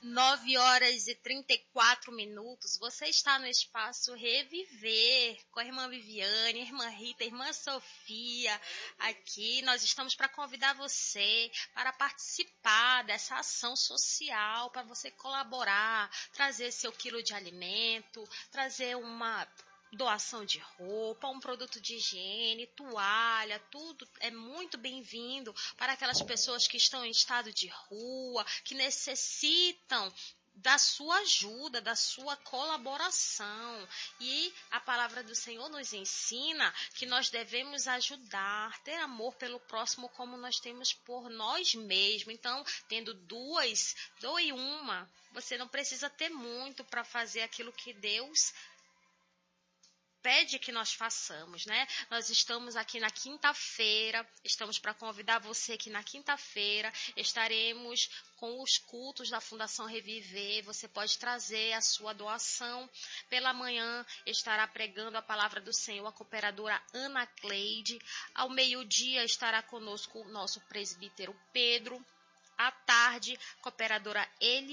9h34. Você está no espaço Reviver com a irmã Viviane, a irmã Rita, a irmã Sofia. Aqui nós estamos para convidar você para participar dessa ação social, para você colaborar, trazer seu quilo de alimento, trazer uma doação de roupa, um produto de higiene, toalha, tudo é muito bem-vindo para aquelas pessoas que estão em estado de rua, que necessitam da sua ajuda, da sua colaboração. E a palavra do Senhor nos ensina que nós devemos ajudar, ter amor pelo próximo como nós temos por nós mesmos. Então, tendo duas, doe uma. Você não precisa ter muito para fazer aquilo que Deus pede que nós façamos, né? Nós estamos aqui na quinta-feira, estamos para convidar você que na quinta-feira estaremos com os cultos da Fundação Reviver. Você pode trazer a sua doação. Pela manhã estará pregando a palavra do Senhor a cooperadora Ana Cleide. Ao meio-dia estará conosco o nosso presbítero Pedro. À tarde, cooperadora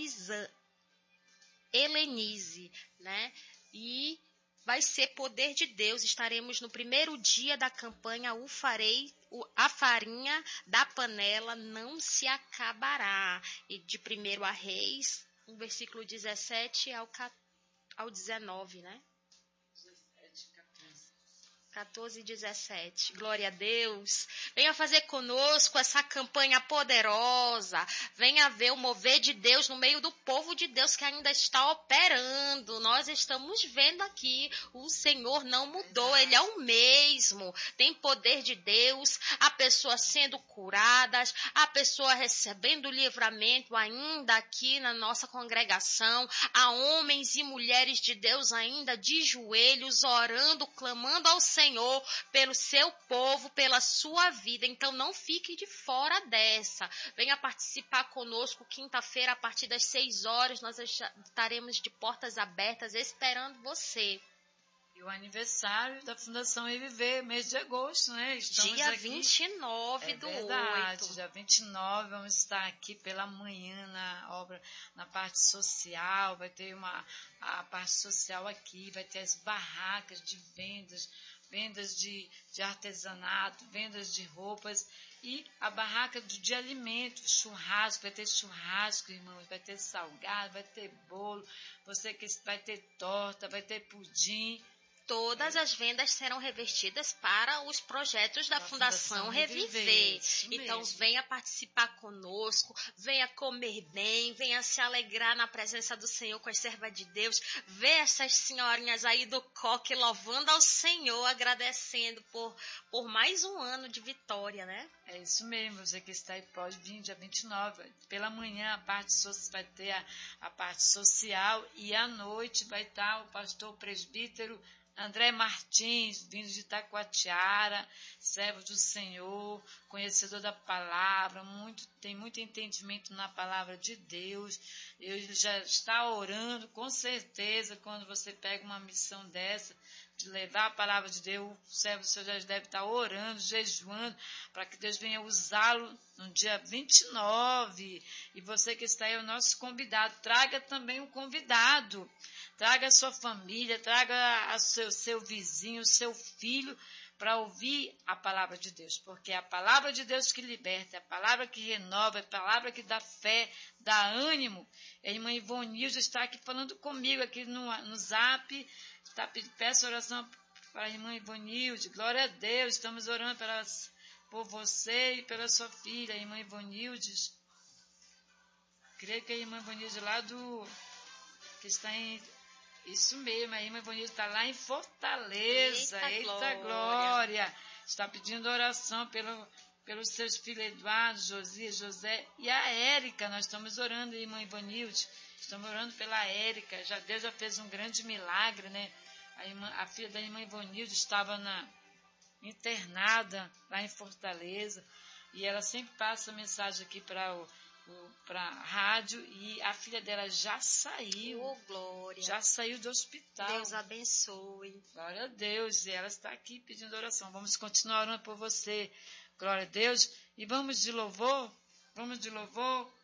Helenise, né? E vai ser poder de Deus. Estaremos no primeiro dia da campanha a farinha da panela não se acabará. E de 1 a Reis, no versículo 17 ao 19, né? 14 e 17. Glória a Deus. Venha fazer conosco essa campanha poderosa. Venha ver o mover de Deus no meio do povo de Deus que ainda está operando. Nós estamos vendo aqui. O Senhor não mudou. Ele é o mesmo. Tem poder de Deus. A pessoa sendo curadas. A pessoa recebendo livramento ainda aqui na nossa congregação. Há homens e mulheres de Deus ainda de joelhos, orando, clamando ao Senhor pelo seu povo, pela sua vida. Então não fique de fora dessa. Venha participar conosco quinta-feira a partir das 6h. Nós estaremos de portas abertas esperando você. E o aniversário da Fundação Reviver, mês de agosto, né? Estamos dia aqui, 29 do 8. Dia 29, vamos estar aqui pela manhã na parte social. Vai ter a parte social aqui, vai ter as barracas de vendas de artesanato, vendas de roupas e a barraca de alimentos, churrasco, vai ter churrasco, irmãos, vai ter salgado, vai ter bolo, vai ter torta, vai ter pudim. Todas as vendas serão revertidas para os projetos da Fundação Reviver. Então, venha participar conosco, venha comer bem, venha se alegrar na presença do Senhor com as servas de Deus. Vê essas senhorinhas aí do coque louvando ao Senhor, agradecendo por mais um ano de vitória, né? É isso mesmo, você que está aí pode vir dia 29. Pela manhã vai ter a parte social e à noite vai estar o pastor presbítero André Martins, vindo de Itacoatiara, servo do Senhor, conhecedor da palavra, tem muito entendimento na palavra de Deus. Ele já está orando, com certeza, quando você pega uma missão dessa, de levar a palavra de Deus, o servo do Senhor já deve estar orando, jejuando, para que Deus venha usá-lo no dia 29. E você que está aí, é o nosso convidado, traga também um convidado. Traga a sua família, traga seu vizinho, seu filho, para ouvir a palavra de Deus. Porque é a palavra de Deus que liberta, é a palavra que renova, é a palavra que dá fé, dá ânimo. A irmã Ivonilde está aqui falando comigo, aqui no zap. Peço oração para a irmã Ivonilde. Glória a Deus, estamos orando por você e pela sua filha, a irmã Ivonilde. Creio que a irmã Ivonilde lá que está em... Isso mesmo, a irmã Ivonilde está lá em Fortaleza. Eita glória! Está pedindo oração pelos seus filhos Eduardo, Josias, José e a Érica. Nós estamos orando, irmã Ivonilde. Estamos orando pela Érica. Deus já fez um grande milagre, né? A filha da irmã Ivonilde estava internada lá em Fortaleza. E ela sempre passa mensagem aqui para a rádio, e a filha dela já saiu. Oh, glória. Já saiu do hospital. Deus abençoe. Glória a Deus. E ela está aqui pedindo oração. Vamos continuar orando por você. Glória a Deus. E vamos de louvor. Vamos de louvor.